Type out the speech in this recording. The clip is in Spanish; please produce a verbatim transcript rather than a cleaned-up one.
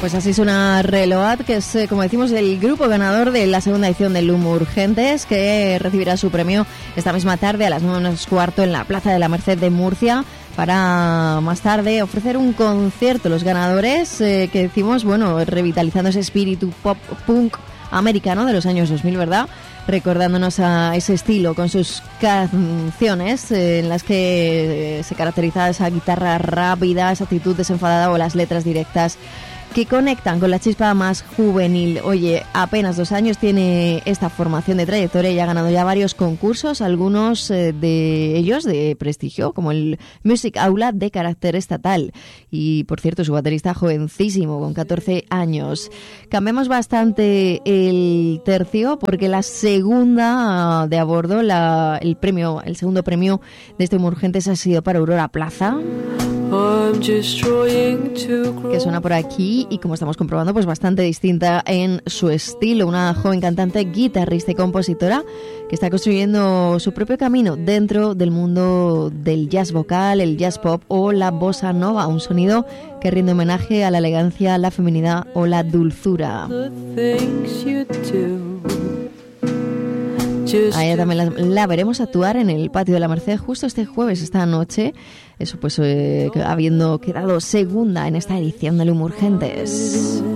Pues así suena Reload, que es, como decimos, el grupo ganador de la segunda edición del Humo Urgentes, que recibirá su premio esta misma tarde a las nueve menos cuarto en la Plaza de la Merced de Murcia, para más tarde ofrecer un concierto. Los ganadores, eh, que decimos, bueno, revitalizando ese espíritu pop punk americano de los años dos mil, ¿verdad? Recordándonos a ese estilo con sus canciones eh, en las que eh, se caracteriza esa guitarra rápida, esa actitud desenfadada o las letras directas que conectan con la chispa más juvenil. Oye, apenas dos años tiene esta formación de trayectoria y ha ganado ya varios concursos, algunos eh, de ellos de prestigio, como el Music Aula de carácter estatal. Y, por cierto, su baterista jovencísimo, con catorce años. Cambiamos bastante el tercio porque la segunda de a bordo, la, el premio, el segundo premio de este Humo Urgentes ha sido para Aurora Plaza, que suena por aquí y, como estamos comprobando, pues bastante distinta en su estilo. Una joven cantante, guitarrista y compositora que está construyendo su propio camino dentro del mundo del jazz vocal, el jazz pop o la bossa nova, un sonido que rinde homenaje a la elegancia, la feminidad o la dulzura. A ella también la, la veremos actuar en el Patio de la Merced justo este jueves, esta noche. Eso pues eh, habiendo quedado segunda en esta edición del Humo Urgentes.